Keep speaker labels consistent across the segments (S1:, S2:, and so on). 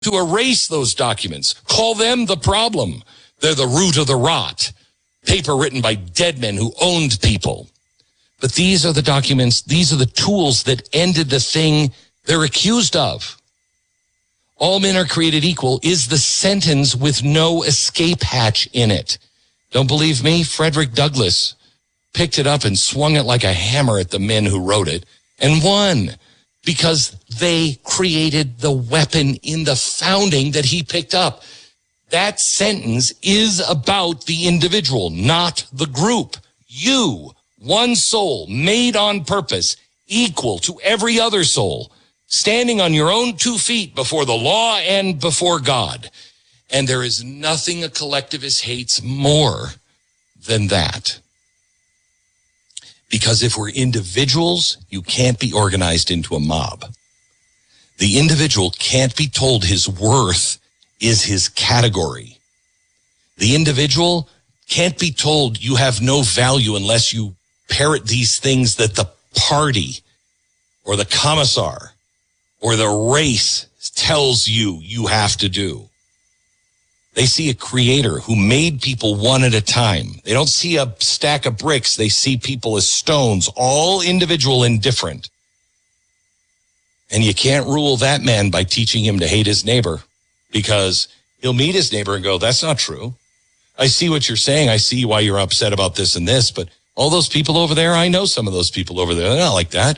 S1: to erase those documents. Call them the problem. They're the root of the rot. Paper written by dead men who owned people. But these are the documents, these are the tools that ended the thing they're accused of. All men are created equal is the sentence with no escape hatch in it. Don't believe me? Frederick Douglass picked it up and swung it like a hammer at the men who wrote it and won because they created the weapon in the founding that he picked up. That sentence is about the individual, not the group. You, one soul, made on purpose, equal to every other soul, standing on your own 2 feet before the law and before God. And there is nothing a collectivist hates more than that. Because if we're individuals, you can't be organized into a mob. The individual can't be told his worth is his category. The individual can't be told you have no value unless you parrot these things that the party or the commissar or the race tells you you have to do. They see a creator who made people one at a time. They don't see a stack of bricks. They see people as stones, all individual and different. And you can't rule that man by teaching him to hate his neighbor, because he'll meet his neighbor and go, that's not true. I see what you're saying. I see why you're upset about this and this, but all those people over there, I know some of those people over there. They're not like that.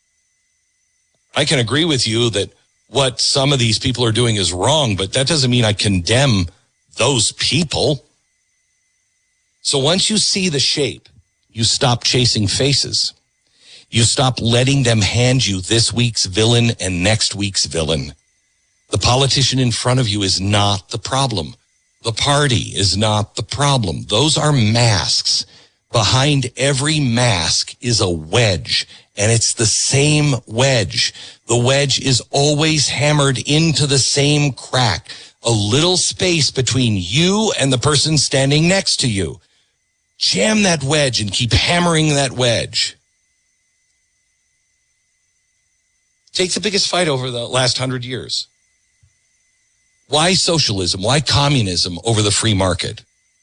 S1: I can agree with you that what some of these people are doing is wrong, but that doesn't mean I condemn those people. So once you see the shape, you stop chasing faces. You stop letting them hand you this week's villain and next week's villain. The politician in front of you is not the problem. The party is not the problem. Those are masks. Behind every mask is a wedge, and it's the same wedge. The wedge is always hammered into the same crack, a little space between you and the person standing next to you. Jam that wedge and keep hammering that wedge. Take the biggest fight over the last 100 years. Why socialism? Why communism over the free market?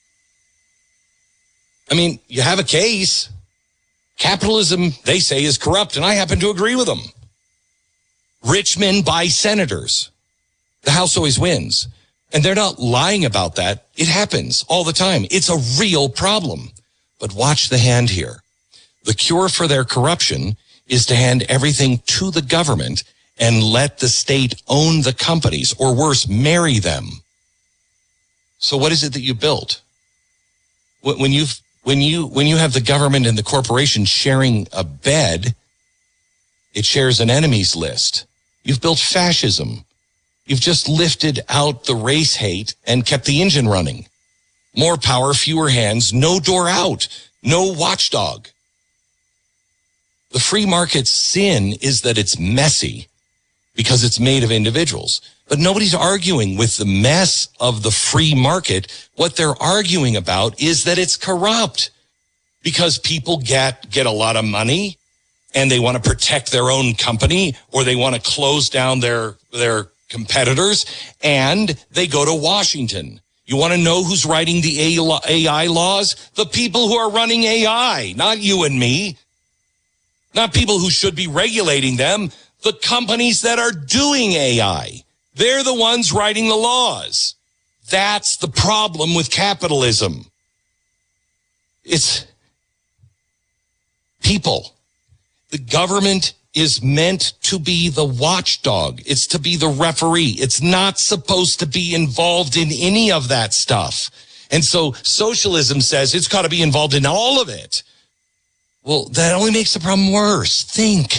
S1: I mean, you have a case. Capitalism, they say, is corrupt, and I happen to agree with them. Rich men buy senators. The House always wins. And they're not lying about that. It happens all the time. It's a real problem. But watch the hand here. The cure for their corruption is to hand everything to the government and let the state own the companies, or worse, marry them. So what is it that you built? When you have the government and the corporation sharing a bed, it shares an enemies list. You've built fascism. You've just lifted out the race hate and kept the engine running. More power, fewer hands, no door out, no watchdog. The free market's sin is that it's messy because it's made of individuals. But nobody's arguing with the mess of the free market. What they're arguing about is that it's corrupt because people get a lot of money and they want to protect their own company, or they want to close down their competitors, and they go to Washington. You want to know who's writing the AI laws? The people who are running AI, not you and me. Not people who should be regulating them. The companies that are doing AI. They're the ones writing the laws. That's the problem with capitalism. It's people. The government is meant to be the watchdog. It's to be the referee. It's not supposed to be involved in any of that stuff. And so socialism says it's got to be involved in all of it. Well, that only makes the problem worse. Think.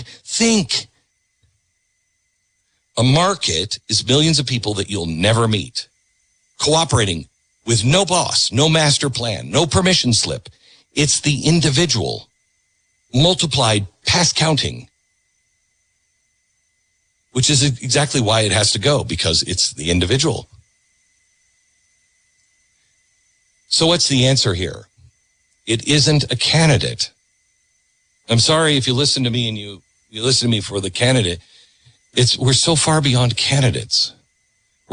S1: A market is millions of people that you'll never meet, cooperating with no boss, no master plan, no permission slip. It's the individual multiplied past counting, which is exactly why it has to go, because it's the individual. So what's the answer here? It isn't a candidate. I'm sorry if you listen to me and you listen to me for the candidate. We're so far beyond candidates.